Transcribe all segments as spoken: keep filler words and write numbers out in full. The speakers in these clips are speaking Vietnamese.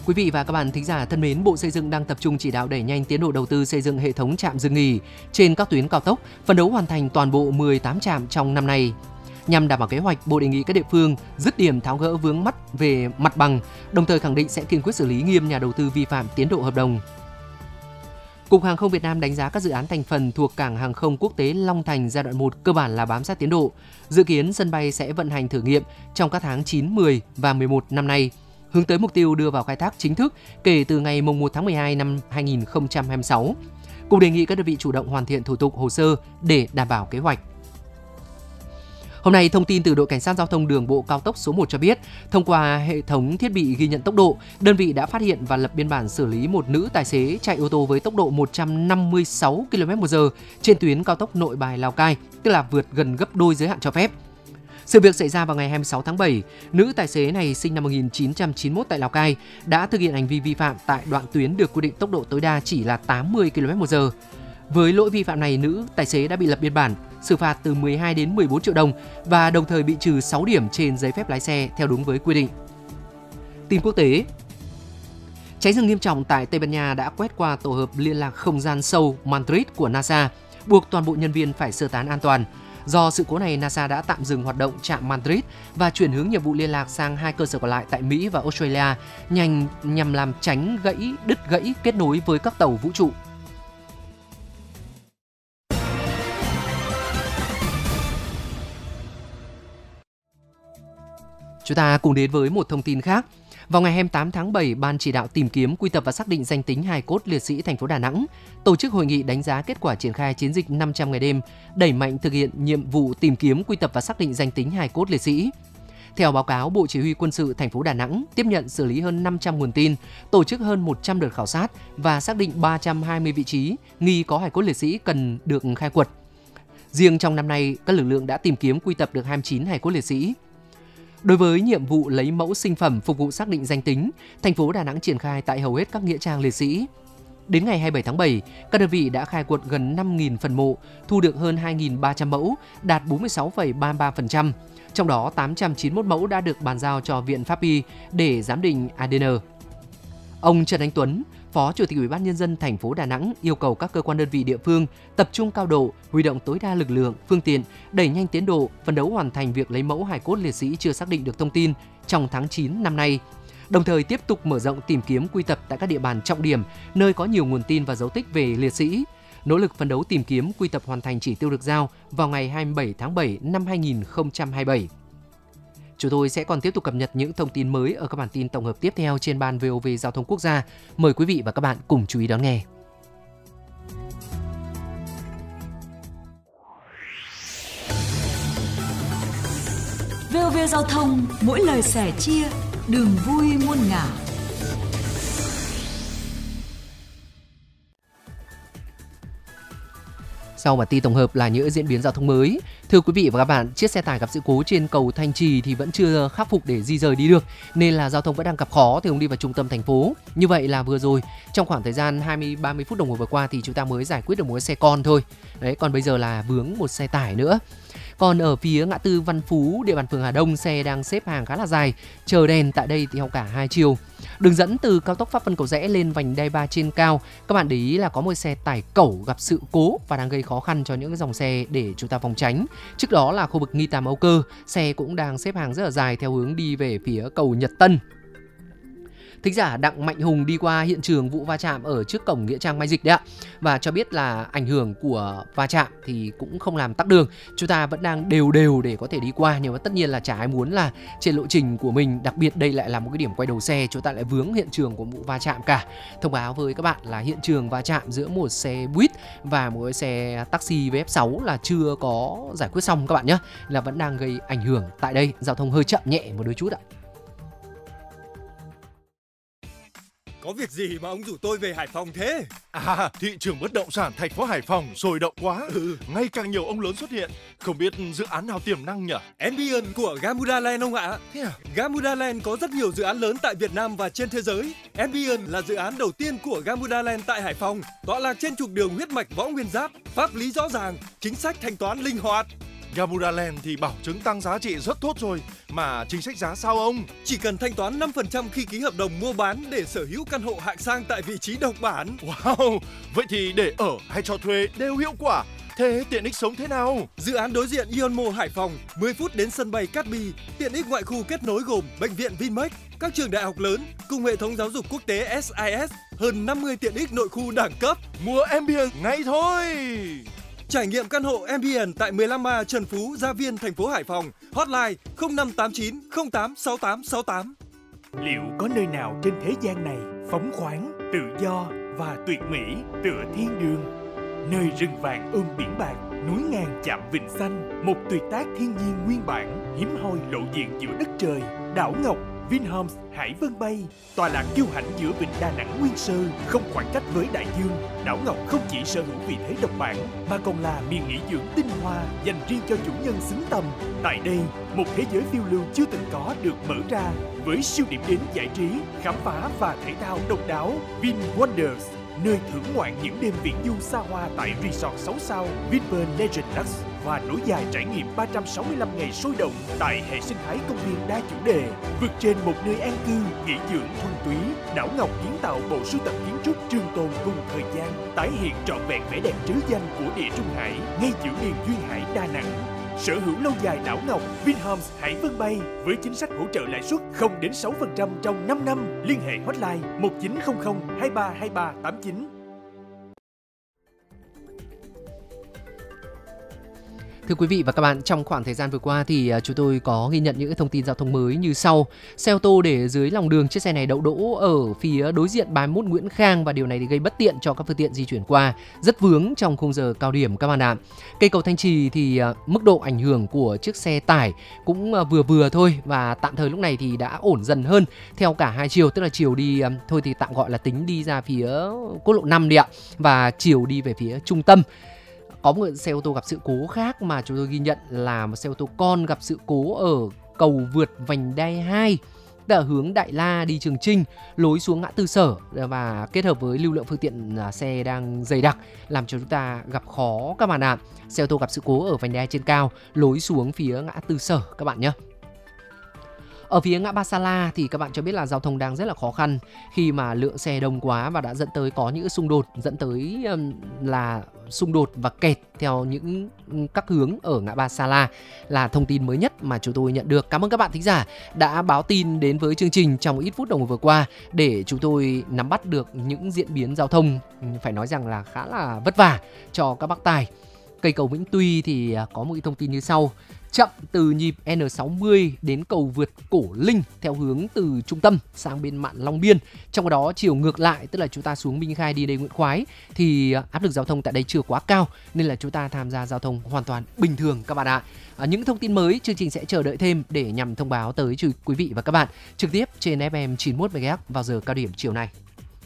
Quý vị và các bạn thính giả thân mến, Bộ Xây dựng đang tập trung chỉ đạo đẩy nhanh tiến độ đầu tư xây dựng hệ thống trạm dừng nghỉ trên các tuyến cao tốc, phấn đấu hoàn thành toàn bộ mười tám trạm trong năm nay. Nhằm đảm bảo kế hoạch, Bộ đề nghị các địa phương dứt điểm tháo gỡ vướng mắc về mặt bằng, đồng thời khẳng định sẽ kiên quyết xử lý nghiêm nhà đầu tư vi phạm tiến độ hợp đồng. Cục Hàng không Việt Nam đánh giá các dự án thành phần thuộc Cảng hàng không quốc tế Long Thành giai đoạn một cơ bản là bám sát tiến độ. Dự kiến sân bay sẽ vận hành thử nghiệm trong các tháng chín, mười và mười một năm nay, hướng tới mục tiêu đưa vào khai thác chính thức kể từ ngày mùng một tháng mười hai năm hai nghìn không trăm hai mươi sáu. Cục đề nghị các đơn vị chủ động hoàn thiện thủ tục hồ sơ để đảm bảo kế hoạch. Hôm nay, thông tin từ đội Cảnh sát Giao thông Đường bộ Cao tốc số một cho biết, thông qua hệ thống thiết bị ghi nhận tốc độ, đơn vị đã phát hiện và lập biên bản xử lý một nữ tài xế chạy ô tô với tốc độ một trăm năm mươi sáu ki lô mét trên giờ trên tuyến cao tốc Nội Bài - Lào Cai, tức là vượt gần gấp đôi giới hạn cho phép. Sự việc xảy ra vào ngày hai mươi sáu tháng bảy, nữ tài xế này sinh năm một nghìn chín trăm chín mươi mốt tại Lào Cai đã thực hiện hành vi vi phạm tại đoạn tuyến được quy định tốc độ tối đa chỉ là tám mươi ki lô mét trên giờ. Với lỗi vi phạm này, nữ tài xế đã bị lập biên bản, xử phạt từ mười hai đến mười bốn triệu đồng và đồng thời bị trừ sáu điểm trên giấy phép lái xe theo đúng với quy định. Tin quốc tế. Cháy rừng nghiêm trọng tại Tây Ban Nha đã quét qua tổ hợp liên lạc không gian sâu Madrid của NASA, buộc toàn bộ nhân viên phải sơ tán an toàn. Do sự cố này, NASA đã tạm dừng hoạt động trạm Madrid và chuyển hướng nhiệm vụ liên lạc sang hai cơ sở còn lại tại Mỹ và Australia nhằm, nhằm làm tránh gãy, đứt gãy kết nối với các tàu vũ trụ. Chúng ta cùng đến với một thông tin khác. Vào ngày hai mươi tám tháng bảy, Ban chỉ đạo tìm kiếm, quy tập và xác định danh tính hài cốt liệt sĩ thành phố Đà Nẵng tổ chức hội nghị đánh giá kết quả triển khai chiến dịch năm trăm ngày đêm, đẩy mạnh thực hiện nhiệm vụ tìm kiếm, quy tập và xác định danh tính hài cốt liệt sĩ. Theo báo cáo, Bộ Chỉ huy Quân sự thành phố Đà Nẵng tiếp nhận xử lý hơn năm trăm nguồn tin, tổ chức hơn một trăm đợt khảo sát và xác định ba trăm hai mươi vị trí nghi có hài cốt liệt sĩ cần được khai quật. Riêng trong năm nay, các lực lượng đã tìm kiếm quy tập được hai mươi chín hài cốt liệt sĩ. Đối với nhiệm vụ lấy mẫu sinh phẩm phục vụ xác định danh tính, thành phố Đà Nẵng triển khai tại hầu hết các nghĩa trang liệt sĩ. Đến ngày hai mươi bảy tháng bảy, các đơn vị đã khai quật gần năm nghìn phần mộ, thu được hơn hai nghìn ba trăm mẫu, đạt bốn mươi sáu phẩy ba mươi ba phần trăm. Trong đó, tám trăm chín mươi mốt mẫu đã được bàn giao cho Viện Pháp y để giám định a đê en. Ông Trần Anh Tuấn, Phó Chủ tịch Ủy ban Nhân dân thành phố Đà Nẵng yêu cầu các cơ quan đơn vị địa phương tập trung cao độ, huy động tối đa lực lượng, phương tiện, đẩy nhanh tiến độ, phấn đấu hoàn thành việc lấy mẫu hài cốt liệt sĩ chưa xác định được thông tin trong tháng chín năm nay. Đồng thời tiếp tục mở rộng tìm kiếm quy tập tại các địa bàn trọng điểm, nơi có nhiều nguồn tin và dấu tích về liệt sĩ. Nỗ lực phấn đấu tìm kiếm quy tập hoàn thành chỉ tiêu được giao vào ngày hai mươi bảy tháng bảy năm hai nghìn không trăm hai mươi bảy. Chúng tôi sẽ còn tiếp tục cập nhật những thông tin mới ở các bản tin tổng hợp tiếp theo trên Ban vê o vê Giao thông Quốc gia. Mời quý vị và các bạn cùng chú ý đón nghe. vê o vê Giao thông, mỗi lời sẻ chia, đường vui muôn ngả. Sau bản tin tổng hợp là những diễn biến giao thông mới. Thưa quý vị và các bạn, chiếc xe tải gặp sự cố trên cầu Thanh Trì thì vẫn chưa khắc phục để di rời đi được, nên là giao thông vẫn đang gặp khó thì hướng đi vào trung tâm thành phố. Như vậy là vừa rồi, trong khoảng thời gian hai mươi ba mươi phút đồng hồ vừa qua thì chúng ta mới giải quyết được một cái xe con thôi. Đấy, còn bây giờ là vướng một xe tải nữa. Còn ở phía ngã tư Văn Phú, địa bàn phường Hà Đông, xe đang xếp hàng khá là dài, chờ đèn tại đây theo cả hai chiều. Đường dẫn từ cao tốc Pháp Vân Cầu Giẽ lên vành đai ba trên cao, các bạn để ý là có một xe tải cẩu gặp sự cố và đang gây khó khăn cho những dòng xe để chúng ta phòng tránh. Trước đó là khu vực Nghi Tám Âu Cơ, xe cũng đang xếp hàng rất là dài theo hướng đi về phía cầu Nhật Tân. Thính giả Đặng Mạnh Hùng đi qua hiện trường vụ va chạm ở trước cổng nghĩa trang Mai Dịch đấy ạ, và cho biết là ảnh hưởng của va chạm thì cũng không làm tắc đường, chúng ta vẫn đang đều đều để có thể đi qua, nhưng mà tất nhiên là chả ai muốn là trên lộ trình của mình, đặc biệt đây lại là một cái điểm quay đầu xe, chúng ta lại vướng hiện trường của vụ va chạm cả. Thông báo với các bạn là hiện trường va chạm giữa một xe buýt và một cái xe taxi vê ép sáu là chưa có giải quyết xong các bạn nhé, là vẫn đang gây ảnh hưởng tại đây, giao thông hơi chậm nhẹ một đôi chút ạ. Có việc gì mà ông rủ tôi về Hải Phòng thế? À, thị trường bất động sản thành phố Hải Phòng sôi động quá. Ừ. Ngày càng nhiều ông lớn xuất hiện. Không biết dự án nào tiềm năng nhỉ? Ambience của Gamuda Land ông ạ. Thế à? Gamuda Land có rất nhiều dự án lớn tại Việt Nam và trên thế giới. Ambience là dự án đầu tiên của Gamuda Land tại Hải Phòng, tọa lạc trên trục đường huyết mạch Võ Nguyên Giáp, pháp lý rõ ràng, chính sách thanh toán linh hoạt. Gamudaland thì bảo chứng tăng giá trị rất tốt rồi, mà chính sách giá sao ông? Chỉ cần thanh toán năm phần trăm khi ký hợp đồng mua bán để sở hữu căn hộ hạng sang tại vị trí độc bản. Wow, vậy thì để ở hay cho thuê đều hiệu quả. Thế tiện ích sống thế nào? Dự án đối diện Ion Mall Hải Phòng, mười phút đến sân bay Cát Bi. Tiện ích ngoại khu kết nối gồm bệnh viện Vinmec, các trường đại học lớn cùng hệ thống giáo dục quốc tế ét i ét, hơn năm mươi tiện ích nội khu đẳng cấp. Mua Ambient ngay thôi! Trải nghiệm căn hộ Ambient tại mười lăm A Trần Phú, Gia Viên, thành phố Hải Phòng. Hotline không năm tám chín không tám sáu tám sáu tám. Liệu có nơi nào trên thế gian này phóng khoáng, tự do và tuyệt mỹ tựa thiên đường? Nơi rừng vàng ôm biển bạc, núi ngàn chạm vịnh xanh, một tuyệt tác thiên nhiên nguyên bản, hiếm hoi lộ diện giữa đất trời. Đảo Ngọc, Vinhomes Hải Vân Bay, tọa lạc kiêu hãnh giữa vịnh Đà Nẵng nguyên sơ, không khoảng cách với đại dương. Đảo Ngọc không chỉ sở hữu vị thế độc bản, mà còn là miền nghỉ dưỡng tinh hoa dành riêng cho chủ nhân xứng tầm. Tại đây, một thế giới phiêu lưu chưa từng có được mở ra, với siêu điểm đến giải trí, khám phá và thể thao độc đáo. Vin Wonders, nơi thưởng ngoạn những đêm viễn du xa hoa tại resort sáu sao Vinpearl Legend Lux và nối dài trải nghiệm ba trăm sáu mươi lăm ngày sôi động tại hệ sinh thái công viên đa chủ đề. Vượt trên một nơi an cư, nghỉ dưỡng thuần túy, Đảo Ngọc kiến tạo bộ sưu tập kiến trúc trường tồn cùng thời gian, tái hiện trọn vẹn vẻ đẹp trứ danh của địa Trung Hải ngay giữa miền duyên hải Đà Nẵng. Sở hữu lâu dài Đảo Ngọc, Vinhomes Hải Vân Bay với chính sách hỗ trợ lãi suất không đến sáu phần trăm trong năm năm. Liên hệ hotline một chín không không hai ba hai ba tám chín. Thưa quý vị và các bạn, trong khoảng thời gian vừa qua thì chúng tôi có ghi nhận những thông tin giao thông mới như sau. Xe ô tô để dưới lòng đường, chiếc xe này đậu đỗ ở phía đối diện ba mươi mốt Nguyễn Khang và điều này thì gây bất tiện cho các phương tiện di chuyển qua, rất vướng trong khung giờ cao điểm các bạn ạ. Cây cầu Thanh Trì thì mức độ ảnh hưởng của chiếc xe tải cũng vừa vừa thôi và tạm thời lúc này thì đã ổn dần hơn theo cả hai chiều, tức là chiều đi thôi thì tạm gọi là tính đi ra phía quốc lộ năm đi ạ, và chiều đi về phía trung tâm. Có một xe ô tô gặp sự cố khác mà chúng tôi ghi nhận là một xe ô tô con gặp sự cố ở cầu vượt vành đai hai, đã hướng Đại La đi Trường Chinh, lối xuống ngã tư Sở, và kết hợp với lưu lượng phương tiện xe đang dày đặc làm cho chúng ta gặp khó các bạn ạ. Xe ô tô gặp sự cố ở vành đai trên cao, lối xuống phía ngã tư Sở các bạn nhé. Ở phía ngã ba Sa La thì các bạn cho biết là giao thông đang rất là khó khăn khi mà lượng xe đông quá và đã dẫn tới có những xung đột, dẫn tới um, là xung đột và kẹt theo những các hướng ở ngã ba Sa La là thông tin mới nhất mà chúng tôi nhận được. Cảm ơn các bạn thính giả đã báo tin đến với chương trình trong ít phút đồng hồ vừa qua để chúng tôi nắm bắt được những diễn biến giao thông phải nói rằng là khá là vất vả cho các bác tài. Cây cầu Vĩnh Tuy thì có một thông tin như sau. Chậm từ nhịp N sáu mươi đến cầu vượt Cổ Linh theo hướng từ trung tâm sang bên mạn Long Biên. Trong đó chiều ngược lại, tức là chúng ta xuống Minh Khai đi đây Nguyễn Khoái, thì áp lực giao thông tại đây chưa quá cao nên là chúng ta tham gia giao thông hoàn toàn bình thường các bạn ạ. À, những thông tin mới chương trình sẽ chờ đợi thêm để nhằm thông báo tới quý vị và các bạn trực tiếp trên ép em chín mươi mốt mê ga héc vào giờ cao điểm chiều nay.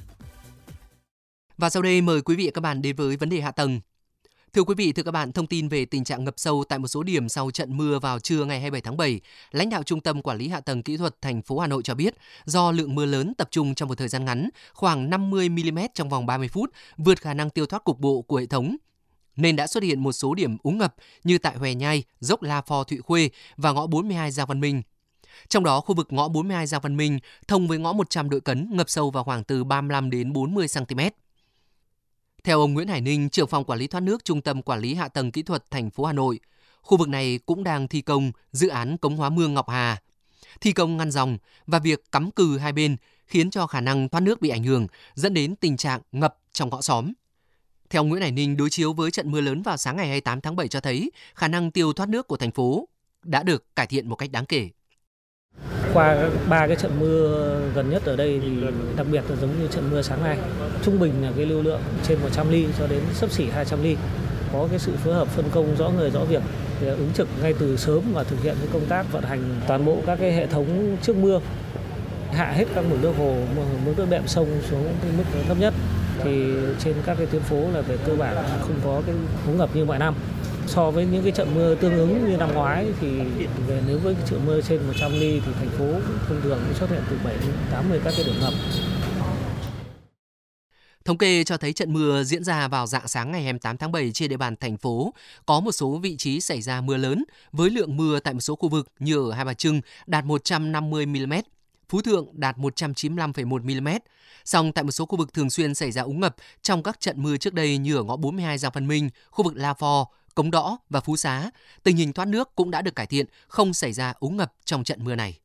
Và sau đây mời quý vị và các bạn đến với vấn đề hạ tầng. Thưa quý vị, thưa các bạn, thông tin về tình trạng ngập sâu tại một số điểm sau trận mưa vào trưa ngày hai mươi bảy tháng bảy, lãnh đạo Trung tâm Quản lý Hạ tầng Kỹ thuật thành phố Hà Nội cho biết, do lượng mưa lớn tập trung trong một thời gian ngắn, khoảng năm mươi mi-li-mét trong vòng ba mươi phút, vượt khả năng tiêu thoát cục bộ của hệ thống, nên đã xuất hiện một số điểm úng ngập như tại Hòe Nhai, dốc La Phò Thụy Khuê và ngõ bốn mươi hai Giang Văn Minh. Trong đó, khu vực ngõ bốn mươi hai Giang Văn Minh thông với ngõ một trăm Đội Cấn ngập sâu vào khoảng từ ba mươi lăm đến bốn mươi xăng-ti-mét. Theo ông Nguyễn Hải Ninh, trưởng phòng quản lý thoát nước Trung tâm Quản lý Hạ tầng Kỹ thuật thành phố Hà Nội, khu vực này cũng đang thi công dự án cống hóa mương Ngọc Hà. Thi công ngăn dòng và việc cắm cừ hai bên khiến cho khả năng thoát nước bị ảnh hưởng, dẫn đến tình trạng ngập trong ngõ xóm. Theo Nguyễn Hải Ninh, đối chiếu với trận mưa lớn vào sáng ngày hai mươi tám tháng bảy cho thấy khả năng tiêu thoát nước của thành phố đã được cải thiện một cách đáng kể. Qua ba cái trận mưa gần nhất ở đây thì đặc biệt là giống như trận mưa sáng nay, trung bình là cái lưu lượng trên một trăm ly cho đến xấp xỉ hai trăm ly. Có cái sự phối hợp phân công rõ người rõ việc, ứng trực ngay từ sớm và thực hiện cái công tác vận hành toàn bộ các cái hệ thống trước mưa, hạ hết các mực nước hồ, mực nước đệm sông xuống cái mức thấp nhất. Thì trên các cái tuyến phố là về cơ bản không có cái úng ngập như mọi năm. So với những cái trận mưa tương ứng như năm ngoái thì về nếu với cái trận mưa trên một trăm ly thì thành phố thông thường cũng xuất hiện từ bảy đến tám mươi các cái điểm ngập. Thống kê cho thấy trận mưa diễn ra vào rạng sáng ngày hai mươi tám tháng bảy trên địa bàn thành phố. Có một số vị trí xảy ra mưa lớn, với lượng mưa tại một số khu vực như ở Hai Bà Trưng đạt một trăm năm mươi mi-li-mét, Phú Thượng đạt một trăm chín mươi lăm phẩy một mi-li-mét. Song tại một số khu vực thường xuyên xảy ra úng ngập trong các trận mưa trước đây như ở ngõ bốn mươi hai Giang Văn Minh, khu vực La Phò, Cống Đõ và Phú Xá, tình hình thoát nước cũng đã được cải thiện, không xảy ra úng ngập trong trận mưa này.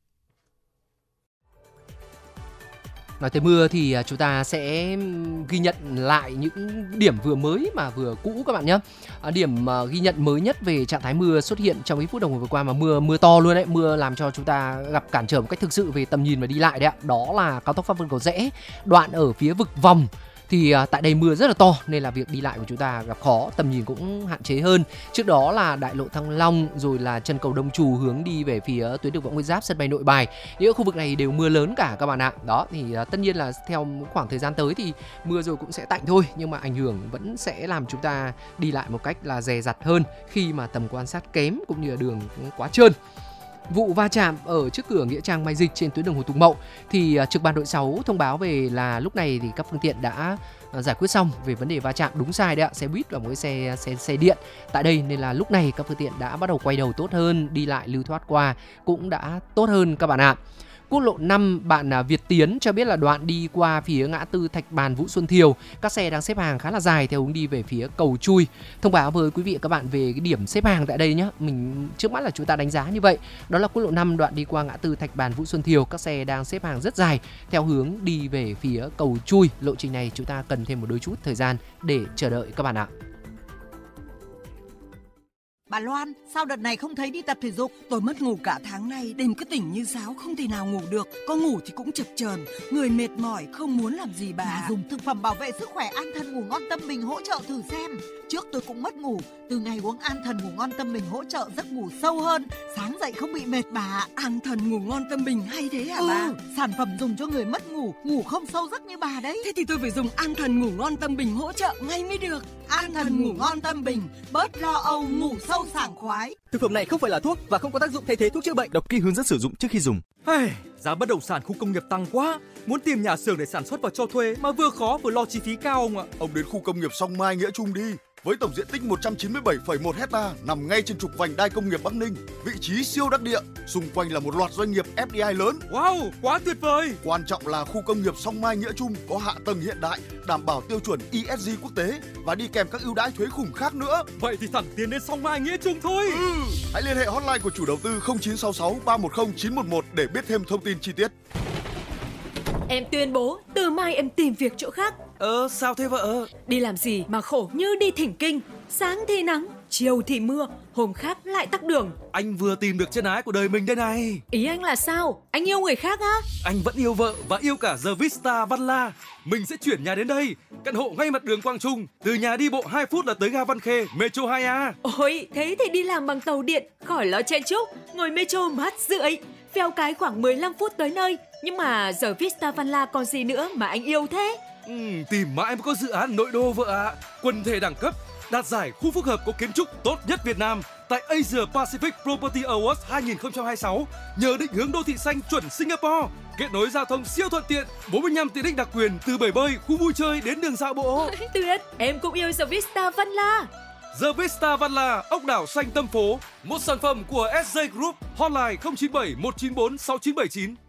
Nói tới mưa thì chúng ta sẽ ghi nhận lại những điểm vừa mới mà vừa cũ các bạn nhé. Điểm ghi nhận mới nhất về trạng thái mưa xuất hiện trong ít phút đồng hồ vừa qua mà mưa mưa to luôn đấy, mưa làm cho chúng ta gặp cản trở một cách thực sự về tầm nhìn và đi lại đấy ạ. Đó là cao tốc Pháp Vân Cầu Giẽ, đoạn ở phía vực Vòng. Thì à, tại đây mưa rất là to nên là việc đi lại của chúng ta gặp khó, tầm nhìn cũng hạn chế hơn. Trước đó là đại lộ Thăng Long, rồi là chân cầu Đông Trù hướng đi về phía tuyến đường Võ Nguyên Giáp, sân bay Nội Bài. Những khu vực này đều mưa lớn cả các bạn ạ. Đó thì à, tất nhiên là theo khoảng thời gian tới thì mưa rồi cũng sẽ tạnh thôi, nhưng mà ảnh hưởng vẫn sẽ làm chúng ta đi lại một cách là dè dặt hơn khi mà tầm quan sát kém cũng như là đường quá trơn. Vụ va chạm ở trước cửa nghĩa trang Mai Dịch trên tuyến đường Hồ Tùng Mậu thì trực ban đội sáu thông báo về là lúc này thì các phương tiện đã giải quyết xong về vấn đề va chạm đúng sai đấy ạ, xe buýt và một cái xe xe xe điện tại đây, nên là lúc này các phương tiện đã bắt đầu quay đầu tốt hơn, đi lại lưu thoát qua cũng đã tốt hơn các bạn ạ. Quốc lộ năm, bạn Việt Tiến cho biết là đoạn đi qua phía ngã tư Thạch Bàn Vũ Xuân Thiều, các xe đang xếp hàng khá là dài theo hướng đi về phía cầu Chui. Thông báo với quý vị và các bạn về cái điểm xếp hàng tại đây nhé. Mình trước mắt là chúng ta đánh giá như vậy. Đó là quốc lộ năm, đoạn đi qua ngã tư Thạch Bàn Vũ Xuân Thiều, các xe đang xếp hàng rất dài theo hướng đi về phía cầu Chui. Lộ trình này chúng ta cần thêm một đôi chút thời gian để chờ đợi các bạn ạ. Bà Loan, sao đợt này không thấy đi tập thể dục? Tôi mất ngủ cả tháng nay, đêm cứ tỉnh như sáo, không thể nào ngủ được. Có ngủ thì cũng chập chờn, người mệt mỏi, không muốn làm gì bà. Bà dùng thực phẩm bảo vệ sức khỏe An Thần Ngủ Ngon Tâm Bình hỗ trợ thử xem. Trước tôi cũng mất ngủ, từ ngày uống An Thần Ngủ Ngon Tâm Bình hỗ trợ giấc ngủ sâu hơn, sáng dậy không bị mệt bà. An Thần Ngủ Ngon Tâm Bình hay thế hả ừ, bà? Sản phẩm dùng cho người mất ngủ, ngủ không sâu giấc như bà đấy. Thế thì tôi phải dùng An Thần Ngủ Ngon Tâm Bình hỗ trợ ngay mới được. An Thần Ngủ Ngon Tâm Bình, bớt lo âu, ngủ sâu sảng khoái. Thực phẩm này không phải là thuốc và không có tác dụng thay thế thuốc chữa bệnh. Đọc kỹ hướng dẫn sử dụng trước khi dùng. Hey, giá bất động sản khu công nghiệp tăng quá, muốn tìm nhà xưởng để sản xuất và cho thuê mà vừa khó vừa lo chi phí cao ông ạ. Ông đến khu công nghiệp Song Mai Nghĩa Trung đi. Với tổng diện tích một trăm chín mươi bảy phẩy một hecta, nằm ngay trên trục vành đai công nghiệp Bắc Ninh, vị trí siêu đắc địa, xung quanh là một loạt doanh nghiệp ép đê i lớn. Wow, quá tuyệt vời! Quan trọng là khu công nghiệp Song Mai Nghĩa Trung có hạ tầng hiện đại, đảm bảo tiêu chuẩn e ét giê quốc tế và đi kèm các ưu đãi thuế khủng khác nữa. Vậy thì thẳng tiến đến Song Mai Nghĩa Trung thôi. Ừ, hãy liên hệ hotline của chủ đầu tư không chín sáu sáu ba một không chín một một để biết thêm thông tin chi tiết. Em tuyên bố từ mai em tìm việc chỗ khác. Ờ, sao thế vợ? Đi làm gì mà khổ như đi thỉnh kinh. Sáng thì nắng, chiều thì mưa, hôm khác lại tắc đường. Anh vừa tìm được chân ái của đời mình đây này. Ý anh là sao? Anh yêu người khác á? Anh vẫn yêu vợ và yêu cả The Vista Văn La. Mình sẽ chuyển nhà đến đây, căn hộ ngay mặt đường Quang Trung. Từ nhà đi bộ hai phút là tới ga Văn Khê, Metro hai A. Ôi, thế thì đi làm bằng tàu điện, khỏi lo chen chúc, ngồi Metro mát rượi. Pheo cái khoảng mười lăm phút tới nơi. Nhưng mà giờ Vista Văn La còn gì nữa mà anh yêu thế? Ừ, tìm mãi mới có dự án nội đô vợ ạ. À. Quần thể đẳng cấp, đạt giải khu phức hợp có kiến trúc tốt nhất Việt Nam tại Asia Pacific Property Awards hai không hai sáu. Nhờ định hướng đô thị xanh chuẩn Singapore, kết nối giao thông siêu thuận tiện, bốn mươi lăm tiện ích đặc quyền từ bể bơi, khu vui chơi đến đường dạo bộ. Tuyệt, em cũng yêu The Vista Văn La. The Vista Văn La, ốc đảo xanh tâm phố, một sản phẩm của ét giê Group, hotline không chín bảy một chín bốn sáu chín bảy chín.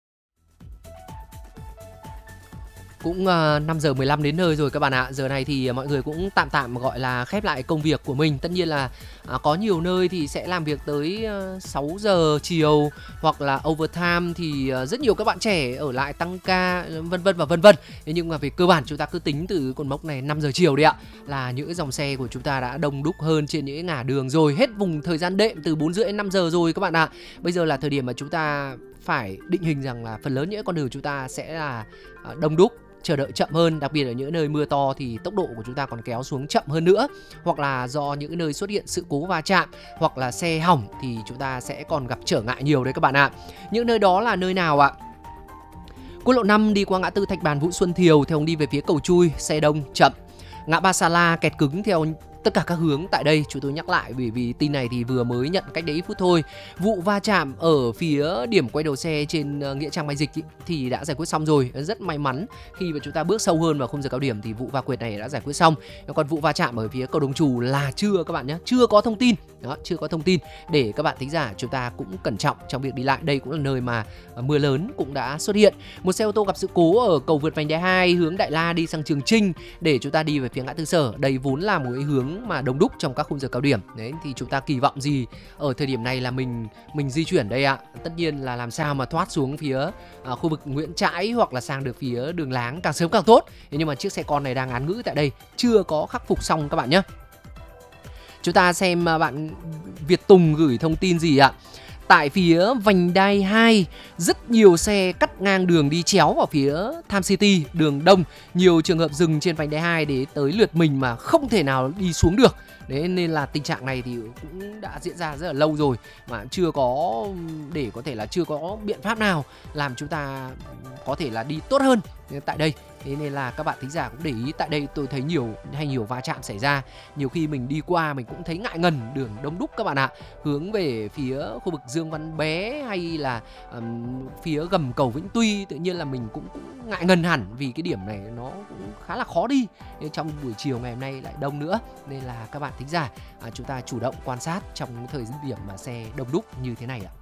Cũng uh, năm giờ mười lăm đến nơi rồi các bạn ạ. Giờ này thì mọi người cũng tạm tạm gọi là khép lại công việc của mình. Tất nhiên là uh, có nhiều nơi thì sẽ làm việc tới uh, sáu giờ chiều, hoặc là overtime thì uh, rất nhiều các bạn trẻ ở lại tăng ca vân vân và vân vân. Nhưng mà về cơ bản chúng ta cứ tính từ cột mốc này năm giờ chiều đấy ạ, là những dòng xe của chúng ta đã đông đúc hơn trên những ngả đường rồi, hết vùng thời gian đệm từ bốn rưỡi đến năm giờ rồi các bạn ạ. Bây giờ là thời điểm mà chúng ta phải định hình rằng là phần lớn những con đường chúng ta sẽ là uh, đông đúc, chờ đợi chậm hơn, đặc biệt ở những nơi mưa to thì tốc độ của chúng ta còn kéo xuống chậm hơn nữa, hoặc là do những nơi xuất hiện sự cố va chạm hoặc là xe hỏng thì chúng ta sẽ còn gặp trở ngại nhiều đấy các bạn ạ. Những nơi đó là nơi nào ạ? Quốc lộ năm đi qua ngã tư Thạch Bàn Vũ Xuân Thiều theo hướng đi về phía cầu Chui, xe đông chậm. Ngã ba Sa La kẹt cứng theo tất cả các hướng tại đây. Chúng tôi nhắc lại vì vì tin này thì vừa mới nhận cách đấy ít phút thôi. Vụ va chạm ở phía điểm quay đầu xe trên uh, nghĩa trang Mai Dịch ý, thì đã giải quyết xong rồi. Rất may mắn khi mà chúng ta bước sâu hơn vào khung giờ cao điểm thì vụ va quệt này đã giải quyết xong. Còn vụ va chạm ở phía cầu Đồng Trù là chưa các bạn nhé, chưa có thông tin. Đó, chưa có thông tin để các bạn thính giả chúng ta cũng cẩn trọng trong việc đi lại. Đây cũng là nơi mà uh, mưa lớn cũng đã xuất hiện. Một xe ô tô gặp sự cố ở cầu vượt vành đai hai hướng Đại La đi sang Trường Chinh để chúng ta đi về phía ngã tư Sở. Đây vốn là một cái hướng mà đông đúc trong các khung giờ cao điểm. Đấy thì chúng ta kỳ vọng gì ở thời điểm này là mình mình di chuyển đây ạ? Tất nhiên là làm sao mà thoát xuống phía uh, khu vực Nguyễn Trãi hoặc là sang được phía đường Láng càng sớm càng tốt. Thế nhưng mà chiếc xe con này đang án ngữ tại đây, chưa có khắc phục xong các bạn nhé. Chúng ta xem bạn Việt Tùng gửi thông tin gì ạ? Tại phía vành đai hai, rất nhiều xe cắt ngang đường đi chéo vào phía Tham City, đường đông. Nhiều trường hợp dừng trên vành đai hai để tới lượt mình mà không thể nào đi xuống được. Đấy nên là tình trạng này thì cũng đã diễn ra rất là lâu rồi mà chưa có để có thể là chưa có biện pháp nào làm chúng ta có thể là đi tốt hơn tại đây. Thế nên là các bạn thính giả cũng để ý, tại đây tôi thấy nhiều hay nhiều va chạm xảy ra. Nhiều khi mình đi qua mình cũng thấy ngại ngần, đường đông đúc các bạn ạ. Hướng về phía khu vực Dương Văn Bé hay là um, phía gầm cầu Vĩnh Tuy, tự nhiên là mình cũng, cũng ngại ngần hẳn vì cái điểm này nó cũng khá là khó đi. Nên trong buổi chiều ngày hôm nay lại đông nữa. Nên là các bạn thính giả à, chúng ta chủ động quan sát trong thời điểm mà xe đông đúc như thế này ạ.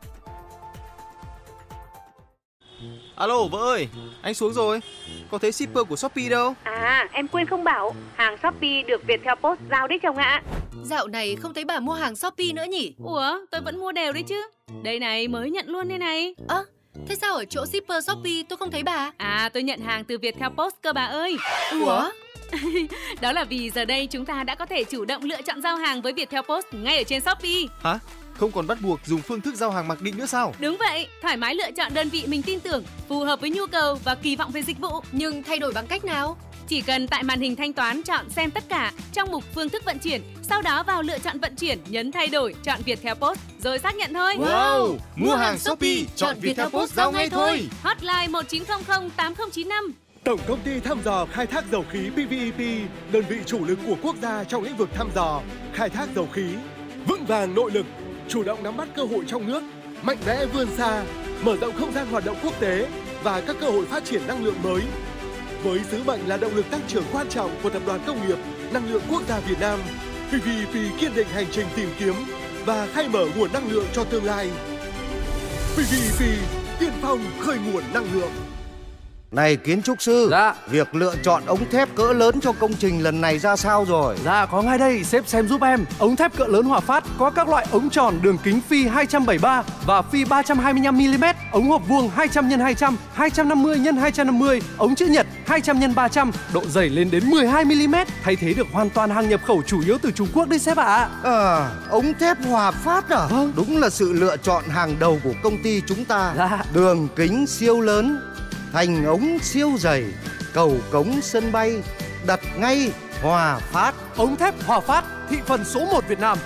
Alo vợ ơi, anh xuống rồi. Có thấy shipper của Shopee đâu? À, em quên không bảo, hàng Shopee được Viettel Post giao đấy chồng ạ. Dạo này không thấy bà mua hàng Shopee nữa nhỉ? Ủa, tôi vẫn mua đều đấy chứ. Đây này, mới nhận luôn đây này. Ơ, à, thế sao ở chỗ shipper Shopee tôi không thấy bà? À, tôi nhận hàng từ Viettel Post cơ bà ơi. Ủa? Đó là vì giờ đây chúng ta đã có thể chủ động lựa chọn giao hàng với Viettel Post ngay ở trên Shopee. Hả? Không còn bắt buộc dùng phương thức giao hàng mặc định nữa sao? Đúng vậy, thoải mái lựa chọn đơn vị mình tin tưởng, phù hợp với nhu cầu và kỳ vọng về dịch vụ. Nhưng thay đổi bằng cách nào? Chỉ cần tại màn hình thanh toán chọn xem tất cả trong mục phương thức vận chuyển, sau đó vào lựa chọn vận chuyển, nhấn thay đổi, chọn Viettel Post rồi xác nhận thôi. Wow, mua hàng Shopee, chọn Viettel Post giao ngay thôi. Hotline một chín không không tám không chín năm. Tổng công ty thăm dò khai thác dầu khí pê vê e pê, đơn vị chủ lực của quốc gia trong lĩnh vực thăm dò, khai thác dầu khí, vững vàng nội lực, chủ động nắm bắt cơ hội trong nước, mạnh mẽ vươn xa, mở rộng không gian hoạt động quốc tế và các cơ hội phát triển năng lượng mới. Với sứ mệnh là động lực tăng trưởng quan trọng của Tập đoàn Công nghiệp Năng lượng Quốc gia Việt Nam, pê vê e pê kiên định hành trình tìm kiếm và khai mở nguồn năng lượng cho tương lai. pê vê e pê tiên phong khơi nguồn năng lượng. Này kiến trúc sư, dạ. Việc lựa chọn ống thép cỡ lớn cho công trình lần này ra sao rồi? Dạ có ngay đây, sếp xem giúp em. Ống thép cỡ lớn Hòa Phát có các loại ống tròn đường kính phi hai trăm bảy mươi ba và phi ba trăm hai mươi lăm mi li mét, ống hộp vuông hai trăm nhân hai trăm, hai trăm năm mươi nhân hai trăm năm mươi, ống chữ nhật hai trăm nhân ba trăm, độ dày lên đến mười hai mi li mét, thay thế được hoàn toàn hàng nhập khẩu chủ yếu từ Trung Quốc đấy sếp ạ. À. à, ống thép Hòa Phát à? Vâng. Đúng là sự lựa chọn hàng đầu của công ty chúng ta. Dạ. Đường kính siêu lớn, thành ống siêu dày, cầu cống sân bay, đặt ngay Hòa Phát. Ống thép Hòa Phát, thị phần số một Việt Nam.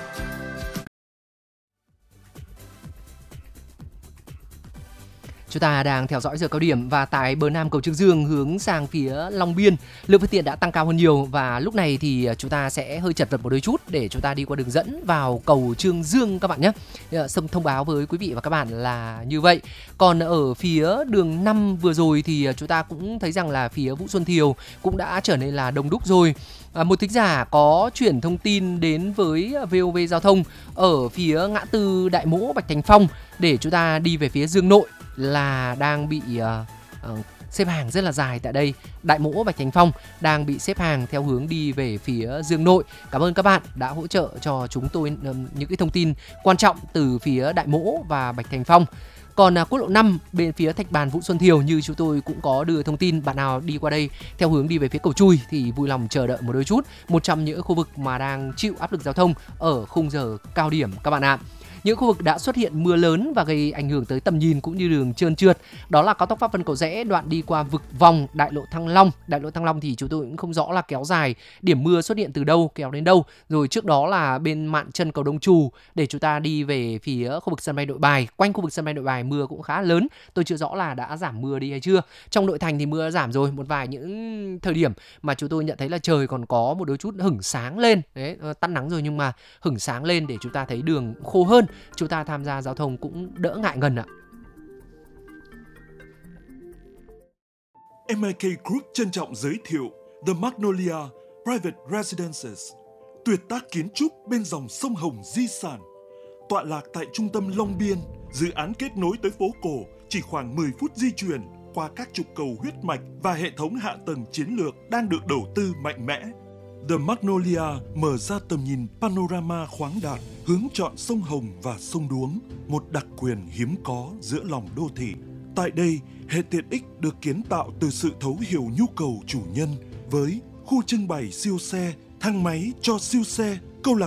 Chúng ta đang theo dõi giờ cao điểm và tại bờ nam cầu Trương Dương hướng sang phía Long Biên, lượng phương tiện đã tăng cao hơn nhiều và lúc này thì chúng ta sẽ hơi chật vật một đôi chút để chúng ta đi qua đường dẫn vào cầu Trương Dương các bạn nhé. Xong thông báo với quý vị và các bạn là như vậy. Còn ở phía đường năm vừa rồi thì chúng ta cũng thấy rằng là phía Vũ Xuân Thiều cũng đã trở nên là đông đúc rồi. À, một thính giả có chuyển thông tin đến với vê o vê Giao thông ở phía ngã tư Đại Mỗ Bạch Thành Phong để chúng ta đi về phía Dương Nội là đang bị uh, uh, xếp hàng rất là dài tại đây. Đại Mỗ Bạch Thành Phong đang bị xếp hàng theo hướng đi về phía Dương Nội. Cảm ơn các bạn đã hỗ trợ cho chúng tôi um, những cái thông tin quan trọng từ phía Đại Mỗ và Bạch Thành Phong. Còn uh, quốc lộ năm bên phía Thạch Bàn Vũ Xuân Thiều như chúng tôi cũng có đưa thông tin, bạn nào đi qua đây theo hướng đi về phía cầu Chui thì vui lòng chờ đợi một đôi chút. Một trong những khu vực mà đang chịu áp lực giao thông ở khung giờ cao điểm các bạn ạ. những khu vực đã xuất hiện mưa lớn và gây ảnh hưởng tới tầm nhìn cũng như đường trơn trượt. Đó là cao tốc Pháp Vân Cầu Giẽ đoạn đi qua vực Vòng, đại lộ Thăng Long. Đại lộ Thăng Long thì chúng tôi cũng không rõ là kéo dài điểm mưa xuất hiện từ đâu, kéo đến đâu. Rồi trước đó là bên mạn chân cầu Đông Trù để chúng ta đi về phía khu vực sân bay Nội Bài. Quanh khu vực sân bay Nội Bài mưa cũng khá lớn. Tôi chưa rõ là đã giảm mưa đi hay chưa. Trong nội thành thì mưa đã giảm rồi. Một vài những thời điểm mà chúng tôi nhận thấy là trời còn có một đôi chút hửng sáng lên. Đấy, tắt nắng rồi nhưng mà hửng sáng lên để chúng ta thấy đường khô hơn. Chúng ta tham gia giao thông cũng đỡ ngại ngần ạ. em i ca Group trân trọng giới thiệu The Magnolia Private Residences, tuyệt tác kiến trúc bên dòng sông Hồng di sản. Tọa lạc tại trung tâm Long Biên, dự án kết nối tới phố cổ chỉ khoảng mười phút di chuyển qua các trục cầu huyết mạch và hệ thống hạ tầng chiến lược đang được đầu tư mạnh mẽ. The Magnolia mở ra tầm nhìn panorama khoáng đạt, hướng chọn sông Hồng và sông Đuống, một đặc quyền hiếm có giữa lòng đô thị. Tại đây, hệ tiện ích được kiến tạo từ sự thấu hiểu nhu cầu chủ nhân với khu trưng bày siêu xe, thang máy cho siêu xe,